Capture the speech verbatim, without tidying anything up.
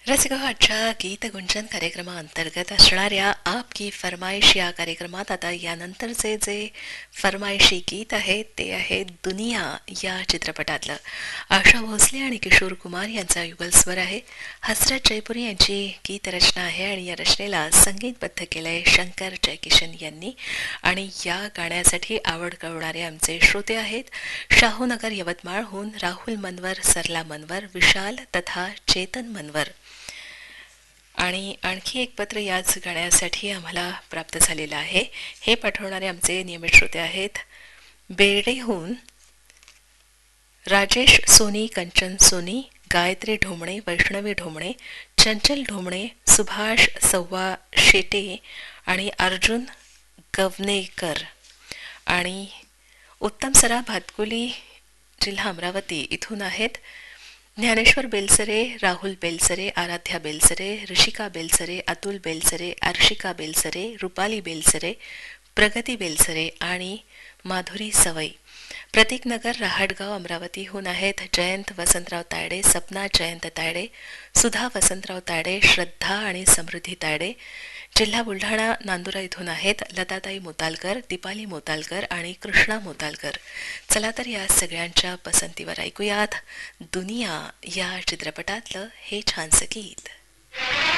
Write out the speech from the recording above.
रसिको आजच्या गीत गुंजन कार्यक्रमाअंतर्गत असणाऱ्या आप की फरमाईश या कार्यक्रमात आता यानंतरचे जे फरमाईशी गीत आहे ते आहे दुनिया या चित्रपटातलं. आशा भोसले आणि किशोर कुमार यांचा युगल स्वर आहे. हसरत जयपुरी यांची गीतरचना आहे आणि या रचनेला संगीतबद्ध केलंय शंकर जयकिशन यांनी. आणि या गाण्यासाठी आवड कळवणारे आमचे श्रोते आहेत शाहूनगर यवतमाळहून राहुल मनवर, सरला मनवर, विशाल तथा चेतन मनवर. आणि आणखी एक पत्र याच गाण्यासाठी आम्हाला प्राप्त झालेलं आहे. हे पाठवणारे आमचे नियमित श्रोते आहेत बेर्डेहून राजेश सोनी, कंचन सोनी, गायत्री ढोमणे, वैष्णवी ढोमणे, चंचल ढोमणे, सुभाष सव्वा शेटे आणि अर्जुन गवनेकर. आणि उत्तम सरा भातकुली, जिल्हा अमरावती इथून आहेत ज्ञानेश्वर बेलसरे, राहुल बेलसरे, आराध्या बेलसरे, ऋषिका बेलसरे, अतुल बेलसरे, अर्शिका बेलसरे, रुपाली बेलसरे, प्रगती बेलसरे आणि माधुरी सवई. प्रतीकनगर, रहाटगाव, अमरावतीहून आहेत जयंत वसंतराव तायडे, सपना जयंत तायडे, सुधा वसंतराव तायडे, श्रद्धा आणि समृद्धी तायडे. जिल्हा बुलढाणा, नांदुरा इथून आहेत लताताई मोतालकर, दीपाली मोतालकर आणि कृष्णा मोतालकर. चला तर या सगळ्यांच्या पसंतीवर ऐकूयात दुनिया या चित्रपटातलं हे छानसं गीत.